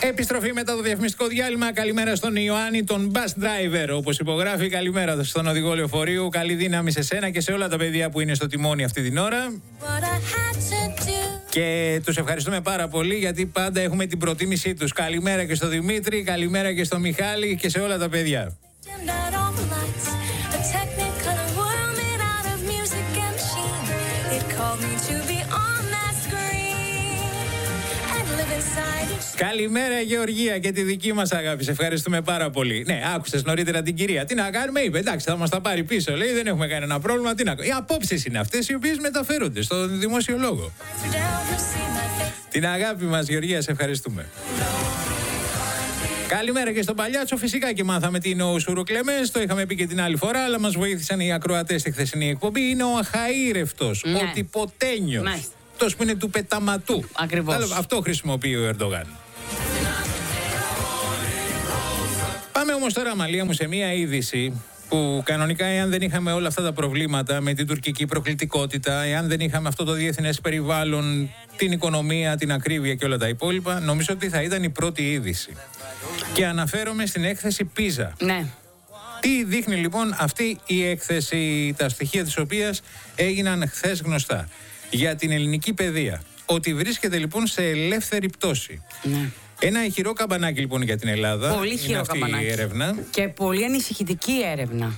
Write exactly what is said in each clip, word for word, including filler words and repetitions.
Επιστροφή μετά το διαφημιστικό διάλειμμα. Καλημέρα στον Ιωάννη, τον bus driver, όπως υπογράφει. Καλημέρα στον οδηγό λεωφορείου. Καλή δύναμη σε σένα και σε όλα τα παιδιά που είναι στο τιμόνι αυτή την ώρα. Και τους ευχαριστούμε πάρα πολύ γιατί πάντα έχουμε την προτίμησή τους. Καλημέρα και στο Δημήτρη, καλημέρα και στο Μιχάλη και σε όλα τα παιδιά. Καλημέρα Γεωργία και τη δική μας αγάπη. Σε ευχαριστούμε πάρα πολύ. Ναι, άκουσες νωρίτερα την κυρία. Τι να κάνουμε, είπε. Εντάξει, θα μας τα πάρει πίσω. Λέει, δεν έχουμε κανένα πρόβλημα. Τι να... Οι απόψεις είναι αυτές οι οποίες μεταφέρονται στο δημόσιο λόγο. Την αγάπη μας, Γεωργία, σε ευχαριστούμε. Καλημέρα και στον Παλιάτσο. Φυσικά και μάθαμε τι είναι ο Σουροκλεμές. Το είχαμε πει και την άλλη φορά, αλλά μας βοήθησαν οι ακροατές στη χθεσινή εκπομπή. Είναι ο αχαήρευτος, ναι. Ο τυποτένιος. Ναι. Αυτός που είναι του πεταματού. Ακριβώς. Αυτό χρησιμοποιεί ο Ερντογάν. Πάμε όμως τώρα, Αμαλία μου, σε μία είδηση που κανονικά, εάν δεν είχαμε όλα αυτά τα προβλήματα με την τουρκική προκλητικότητα, εάν δεν είχαμε αυτό το διεθνές περιβάλλον, την οικονομία, την ακρίβεια και όλα τα υπόλοιπα, νομίζω ότι θα ήταν η πρώτη είδηση. Και αναφέρομαι στην έκθεση Πίζα. Ναι. Τι δείχνει λοιπόν αυτή η έκθεση, τα στοιχεία της οποίας έγιναν χθες γνωστά για την ελληνική παιδεία? Ότι βρίσκεται λοιπόν σε ελεύθερη πτώση. Ναι. Ένα ηχηρό καμπανάκι λοιπόν για την Ελλάδα. Πολύ ηχηρό αυτή καμπανάκι. Η έρευνα. Και πολύ ανησυχητική έρευνα.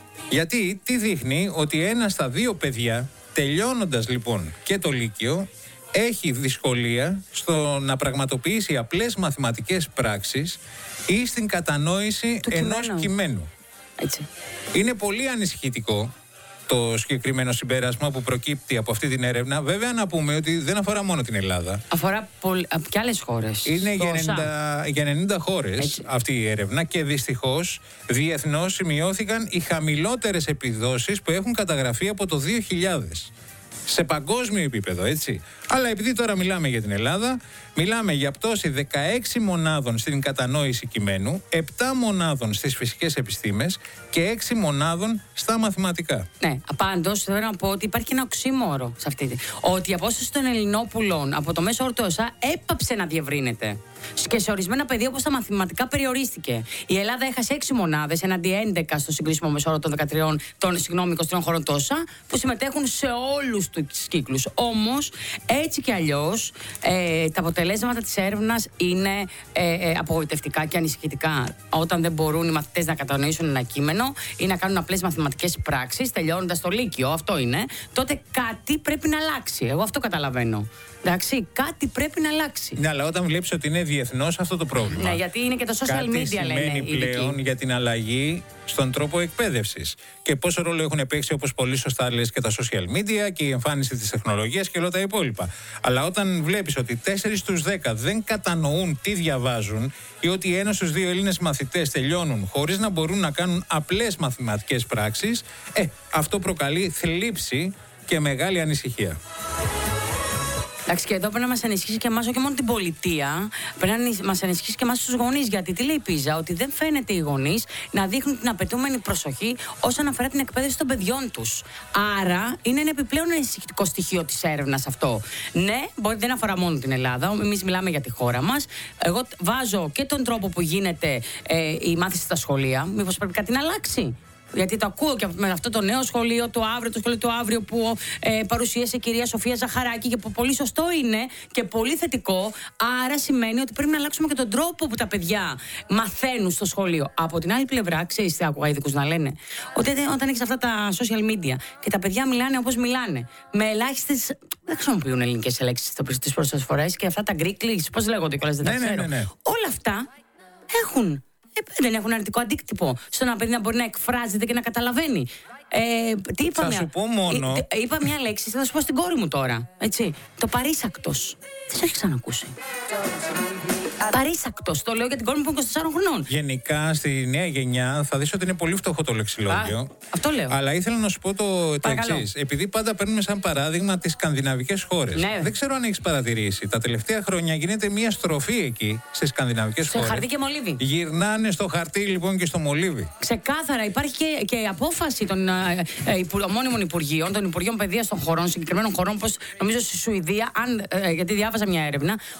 Γιατί τι δείχνει? Ότι ένα στα δύο παιδιά, τελειώνοντας λοιπόν και το Λύκειο, έχει δυσκολία στο να πραγματοποιήσει απλές μαθηματικές πράξεις ή στην κατανόηση του ενός κειμένου. κειμένου. Έτσι. Είναι πολύ ανησυχητικό το συγκεκριμένο συμπέρασμα που προκύπτει από αυτή την έρευνα. Βέβαια, να πούμε ότι δεν αφορά μόνο την Ελλάδα. Αφορά πολ... και άλλες χώρες. Είναι για ενενήντα, για ενενήντα χώρες. Έτσι. Αυτή η έρευνα και δυστυχώς διεθνώς σημειώθηκαν οι χαμηλότερες επιδόσεις που έχουν καταγραφεί από το δύο χιλιάδες. Σε παγκόσμιο επίπεδο, έτσι. Αλλά επειδή τώρα μιλάμε για την Ελλάδα, μιλάμε για πτώση δεκαέξι μονάδων στην κατανόηση κειμένου, επτά μονάδων στις φυσικές επιστήμες και έξι μονάδων στα μαθηματικά. Ναι, πάντως θέλω να πω ότι υπάρχει ένα οξύμορο σε αυτή. Ότι η απόσταση των Ελληνόπουλων από το μέσο όρο του ΩΣΑ έπαψε να διευρύνεται. Και σε ορισμένα πεδία, όπως τα μαθηματικά, περιορίστηκε. Η Ελλάδα έχασε έξι μονάδες εναντί έντεκα στο συγκρίσιμο μέσο όρο των δεκατρία, των συγγνώμη, είκοσι τριών χωρών τόσα, που συμμετέχουν σε όλους τους κύκλους. Όμως, έτσι κι αλλιώς, ε, τα αποτελέσματα της έρευνας είναι ε, ε, απογοητευτικά και ανησυχητικά. Όταν δεν μπορούν οι μαθητές να κατανοήσουν ένα κείμενο ή να κάνουν απλές μαθηματικές πράξεις, τελειώνοντας το Λύκειο, αυτό είναι, τότε κάτι πρέπει να αλλάξει. Εγώ αυτό καταλαβαίνω. Εντάξει, κάτι πρέπει να αλλάξει. Ναι, αλλά όταν βλέπεις ότι είναι διεθνώς αυτό το πρόβλημα. Ναι, γιατί είναι και το social κάτι media, λένε. Κάτι σημαίνει πλέον για την αλλαγή στον τρόπο εκπαίδευσης. Και πόσο ρόλο έχουν παίξει, όπως πολύ σωστά λες, και τα social media και η εμφάνιση της τεχνολογίας και όλα τα υπόλοιπα. Αλλά όταν βλέπεις ότι τέσσερις στους δέκα δεν κατανοούν τι διαβάζουν ή ότι ένα στους δύο Έλληνες μαθητές τελειώνουν χωρίς να μπορούν να κάνουν απλές μαθηματικές πράξεις, ε, αυτό προκαλεί θλίψη και μεγάλη ανησυχία. Εντάξει, και εδώ πρέπει να μας ανησυχήσει και εμάς, όχι μόνο την πολιτεία, πρέπει να μας ανησυχήσει και εμάς τους γονείς. Γιατί τι λέει η Πίζα? Ότι δεν φαίνεται οι γονείς να δείχνουν την απαιτούμενη προσοχή όσον αφορά την εκπαίδευση των παιδιών τους. Άρα είναι ένα επιπλέον ανησυχητικό στοιχείο της έρευνας αυτό. Ναι, μπορεί, δεν αφορά μόνο την Ελλάδα. Εμείς μιλάμε για τη χώρα μας. Εγώ βάζω και τον τρόπο που γίνεται ε, η μάθηση στα σχολεία. Μήπως πρέπει κάτι να αλλάξει? Γιατί το ακούω και με αυτό το νέο σχολείο, το αύριο, το σχολείο του αύριο που ε, παρουσίασε η κυρία Σοφία Ζαχαράκη και που πολύ σωστό είναι και πολύ θετικό. Άρα σημαίνει ότι πρέπει να αλλάξουμε και τον τρόπο που τα παιδιά μαθαίνουν στο σχολείο. Από την άλλη πλευρά, ξέρεις τι άκουγα ειδικούς να λένε? Ότι όταν έχεις αυτά τα social media και τα παιδιά μιλάνε όπως μιλάνε, με ελάχιστες. Δεν χρησιμοποιούν ελληνικές λέξεις τις πρώτες φορές και αυτά τα Greek leaks, πώς λέγονται κιόλας, δεν τα ξέρω. Ναι, ναι, ναι. Όλα αυτά έχουν. Ε, δεν έχουν αρνητικό αντίκτυπο στο να παιδί να μπορεί να εκφράζεται και να καταλαβαίνει. Ε, τι είπα θα μια... σου πω μόνο. Ε, είπα μια λέξη, θα σου πω στην κόρη μου τώρα. Έτσι. Το παρήσακτος. Δεν σε έχει ξανακούσει. Παρήσακτος. Το λέω για την κόρη μου που είναι είκοσι τεσσάρων χρονών. Γενικά στη νέα γενιά θα δεις ότι είναι πολύ φτωχό το λεξιλόγιο. Α, αυτό λέω. Αλλά ήθελα να σου πω το, το εξής. Επειδή πάντα παίρνουμε σαν παράδειγμα τις σκανδιναβικές χώρες. Ναι. Δεν ξέρω αν έχεις παρατηρήσει. Τα τελευταία χρόνια γίνεται μια στροφή εκεί στις σκανδιναβικές χώρες. Στο χαρτί και μολύβι. Γυρνάνε στο χαρτί λοιπόν και στο μολύβι. Ξεκάθαρα. Υπάρχει και, και απόφαση των ε, ε, ομώνυμων υπουργείων, των Υπουργείων Παιδείας των χωρών, συγκεκριμένων χωρών, όπως νομίζω στη Σουηδία, αν, ε, γιατί διάβαζα μια έρευνα, ότι μπορούν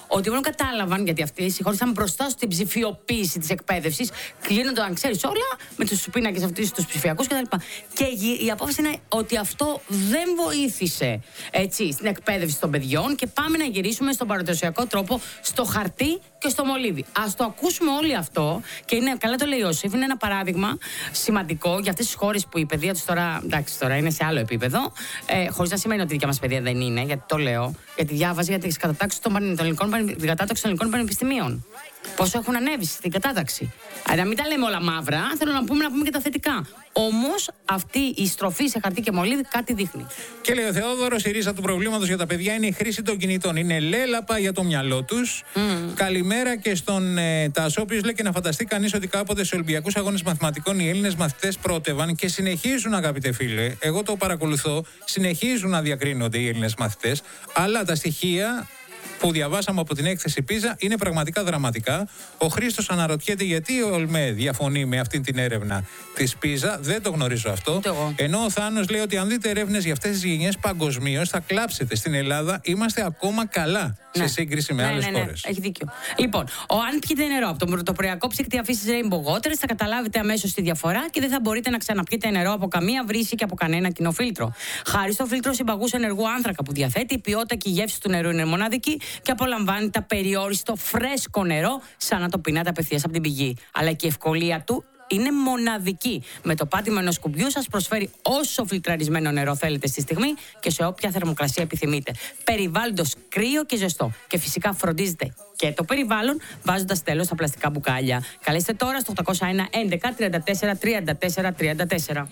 κατάλαβαν, γιατί αυτοί οι χώρες ήταν μπροστά στην ψηφιοποίηση της εκπαίδευσης, γίνονταν, ξέρεις, όλα με τους πίνακες αυτούς, τους ψηφιακούς κτλ. Και η απόφαση είναι ότι αυτό δεν βοήθησε, έτσι, στην εκπαίδευση των παιδιών και πάμε να γυρίσουμε στον παραδοσιακό τρόπο, στο χαρτί και στο μολύβι. Ας το ακούσουμε όλοι αυτό, και είναι, καλά το λέει ο Ιωσήφ, είναι ένα παράδειγμα σημαντικό για αυτές τις χώρες που η παιδεία τους τώρα, εντάξει, τώρα είναι σε άλλο επίπεδο, ε, χωρίς να σημαίνει ότι η δικιά μας παιδεία δεν είναι, γιατί το λέω, γιατί διάβαζα για τις κατατάξεις των ελληνικών, την κατάταξη των ελληνικών πανεπιστημίων. Πόσο έχουν ανέβει στην κατάταξη. Αλλά να μην τα λέμε όλα μαύρα, θέλω να πούμε, να πούμε και τα θετικά. Όμως αυτή η στροφή σε χαρτί και μολύβι κάτι δείχνει. Και λέει ο Θεόδωρος, η ρίζα του προβλήματος για τα παιδιά είναι η χρήση των κινητών. Είναι λέλαπα για το μυαλό τους. Mm. Καλημέρα και στον ε, Τάσο, ο οποίος λέει και να φανταστεί κανείς ότι κάποτε σε Ολυμπιακούς Αγώνες Μαθηματικών οι Έλληνες μαθητές πρότευαν και συνεχίζουν, αγαπητέ φίλε. Εγώ το παρακολουθώ. Συνεχίζουν να διακρίνονται οι Έλληνες μαθητές. Αλλά τα στοιχεία που διαβάσαμε από την έκθεση Πίζα είναι πραγματικά δραματικά. Ο Χρήστος αναρωτιέται γιατί ο ΟΛΜΕ διαφωνεί με αυτή την έρευνα της Πίζα. Δεν το γνωρίζω αυτό. Ενώ ο Θάνος λέει ότι αν δείτε έρευνες για αυτές τις γενιές παγκοσμίως θα κλάψετε. Στην Ελλάδα είμαστε ακόμα καλά, ναι, σε σύγκριση με ναι, άλλες ναι, ναι, χώρες. Έχει δίκιο. Λοιπόν, ο, αν πιείτε νερό από τον πρωτοποριακό ψύκτη αφής της Rainbow Waters, θα καταλάβετε αμέσως τη διαφορά και δεν θα μπορείτε να ξαναπιείτε νερό από καμία βρύση και από κανένα κοινό φίλτρο. Χάρη στο φίλτρο συμπαγούς ενεργού άνθρακα που διαθέτει, η ποιότητα και η γεύση του νερού είναι μοναδική και απολαμβάνει τα περιόριστο φρέσκο νερό, σαν να το πεινάτε απευθείας από την πηγή. Αλλά και η ευκολία του είναι μοναδική. Με το πάτημα ενός κουμπιού σας προσφέρει όσο φιλτραρισμένο νερό θέλετε στη στιγμή και σε όποια θερμοκρασία επιθυμείτε. Περιβάλλοντος κρύο και ζεστό. Και φυσικά φροντίζετε και το περιβάλλον βάζοντας τέλος στα πλαστικά μπουκάλια. Καλέστε τώρα στο οκτώ μηδέν ένα έντεκα τριάντα τέσσερα τριάντα τέσσερα τριάντα τέσσερα.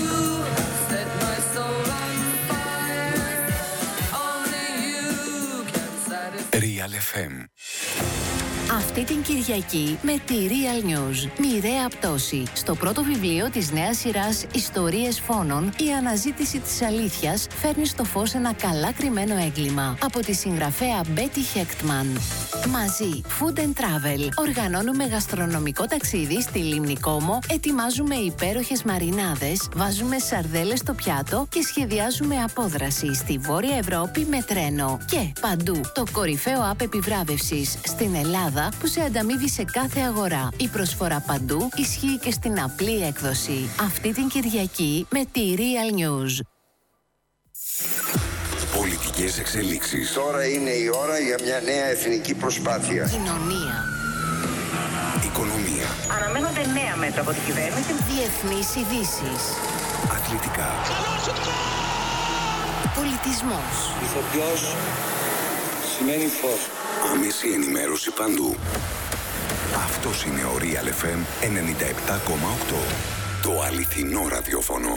Real εφ εμ. Αυτή την Κυριακή με τη Real News. Μοιραία πτώση. Στο πρώτο βιβλίο της νέας σειράς Ιστορίες Φόνων, η αναζήτηση της αλήθειας φέρνει στο φως ένα καλά κρυμμένο έγκλημα. Από τη συγγραφέα Betty Hechtman. Μαζί, Food and Travel. Οργανώνουμε γαστρονομικό ταξίδι στη Λίμνη Κόμο, ετοιμάζουμε υπέροχες μαρινάδες, βάζουμε σαρδέλες στο πιάτο και σχεδιάζουμε απόδραση στη Βόρεια Ευρώπη με τρένο. Και παντού, το κορυφαίο app επιβράβευσης στην Ελλάδα που σε ανταμείβει σε κάθε αγορά. Η προσφορά παντού ισχύει και στην απλή έκδοση. Αυτή την Κυριακή με τη Real News. Πολιτικές εξελίξεις. Τώρα είναι η ώρα για μια νέα εθνική προσπάθεια. Κοινωνία. Οικονομία. Αναμένονται νέα μέτρα από την κυβέρνηση. Διεθνείς ειδήσεις. Αθλητικά. Πολιτισμός. Ηθοποιός σημαίνει φως. Άμεση ενημέρωση παντού. Αυτός είναι ο Real εφ εμ ενενήντα επτά κόμμα οκτώ. Το αληθινό ραδιόφωνο.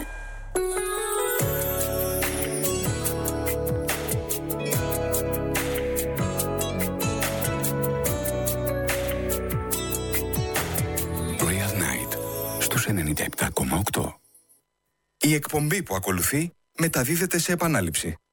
Real Night στους ενενήντα επτά κόμμα οκτώ. Η εκπομπή που ακολουθεί μεταδίδεται σε επανάληψη.